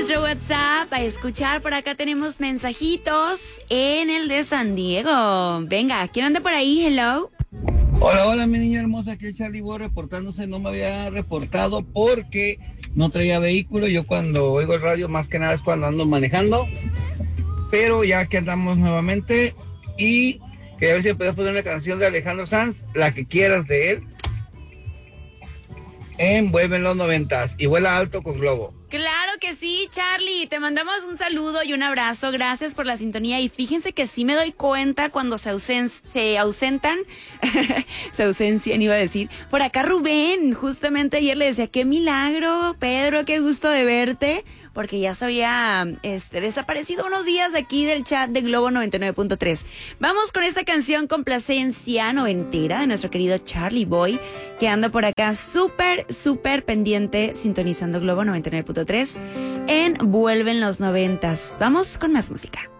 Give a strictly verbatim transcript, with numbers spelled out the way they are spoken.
nuestro WhatsApp a escuchar. Por acá tenemos mensajitos en el de San Diego. Venga, ¿quién anda por ahí? Hello. Hola, hola, mi niña hermosa, aquí es Charlie Boy reportándose. No me había reportado porque no traía vehículo. Yo cuando oigo el radio, más que nada es cuando ando manejando. Pero ya que andamos nuevamente y quería ver si me podías poner una canción de Alejandro Sanz, la que quieras de él, en Vuelve en los noventas y Vuela Alto con Globo. Claro que sí, Charlie. Te mandamos un saludo y un abrazo. Gracias por la sintonía. Y fíjense que sí me doy cuenta cuando se, ausen se ausentan, se ausencian, iba a decir. Por acá Rubén, justamente ayer le decía, qué milagro, Pedro, qué gusto de verte. Porque ya se había este, desaparecido unos días de aquí del chat de Globo noventa y nueve punto tres. Vamos con esta canción complacencia noventera de nuestro querido Charlie Boy, que anda por acá súper, súper pendiente, sintonizando Globo noventa y nueve punto tres en Vuelven los noventas. Vamos con más música.